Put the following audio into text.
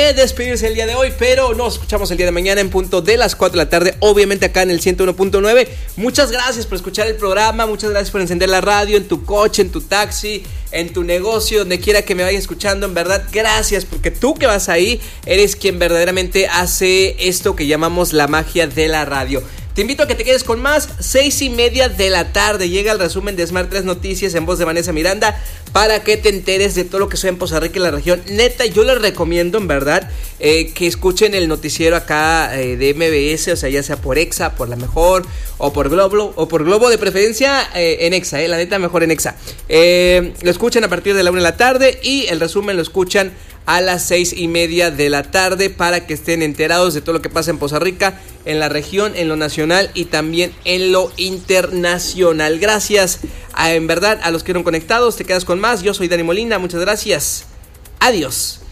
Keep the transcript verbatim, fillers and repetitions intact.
que despedirse el día de hoy, pero nos escuchamos el día de mañana en punto de las cuatro de la tarde, obviamente acá en el ciento uno punto nueve. Muchas gracias por escuchar el programa, muchas gracias por encender la radio en tu coche, en tu taxi, en tu negocio, donde quiera que me vayas escuchando. En verdad, gracias, porque tú que vas ahí eres quien verdaderamente hace esto que llamamos la magia de la radio. Te invito a que te quedes con más. Seis y media de la tarde llega el resumen de Smart tres Noticias en voz de Vanessa Miranda, para que te enteres de todo lo que sucede en Poza Rica y la región. Neta, yo les recomiendo en verdad eh, que escuchen el noticiero acá eh, de M B S, o sea, ya sea por Exa, por La Mejor, o por Globo, o por Globo de preferencia eh, en Exa, eh, la neta mejor en Exa. Eh, lo escuchan a partir de la una de la tarde y el resumen lo escuchan a las seis y media de la tarde, para que estén enterados de todo lo que pasa en Poza Rica, en la región, en lo nacional y también en lo internacional. Gracias a, en verdad, a los que eran conectados. Te quedas con más. Yo soy Dani Molina, muchas gracias. Adiós.